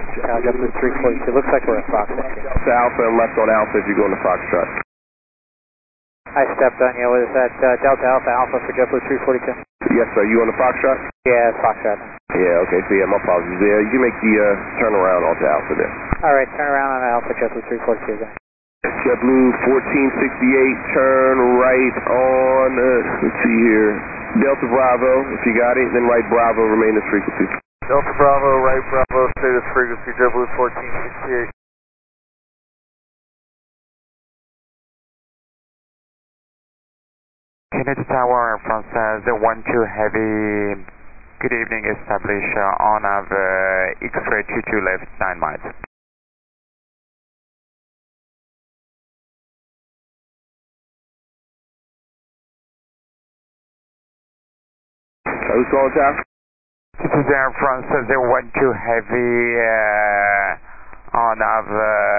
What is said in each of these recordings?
JetBlue 342. Looks like we're at Fox. Delta Alpha and left on Alpha if you're going to Foxtrot. I stepped on you. What is that? Delta Alpha Alpha for JetBlue 342. Yes, sir. You on the Foxtrot? Yeah, it's Foxtrot. Yeah, okay. So, yeah, my apologies there. You can make the turnaround onto Alpha there. All right, turn around on Alpha JetBlue 342 then. JetBlue 1468, turn right on, let's see here, Delta Bravo, if you got it, then right Bravo, remain as frequency. Delta Bravo, right Bravo, status frequency, JetBlue 1468. Kennedy Tower, France 012 Heavy, good evening, establish on of X-ray 22 left, 9 miles. Who's calling, Tower? This is Air France 012 Heavy on of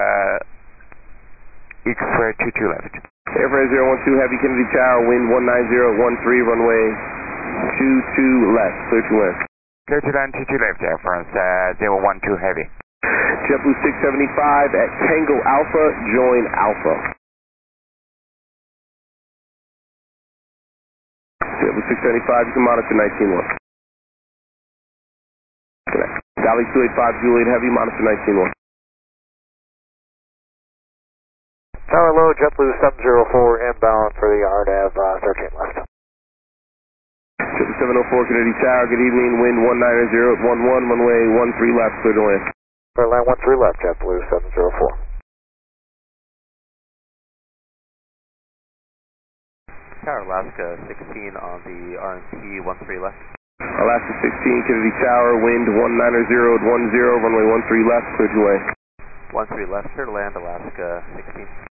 X-ray 22 left. Air France 012 Heavy, Kennedy Tower, wind 19013, runway 22 left, clear to land. Clear to land 22 left, Air France 012 Heavy. JetBlue 675 at Tango Alpha, join Alpha. JetBlue 675, you can monitor 19-1. Valley 285, Juliet Heavy, monitor 19-1. Tower low, JetBlue 704 inbound for the RNAV 13 left. JetBlue 704, Kennedy Tower, good evening, wind 190 at 11, runway 13 left, clear to land. Clear land 13 left, JetBlue 704. Tower Alaska 16 on the RMP 13 left. Alaska 16, Kennedy Tower, wind 190 at 10, runway 13 left, clear to land. 13 left, clear to land, Alaska 16.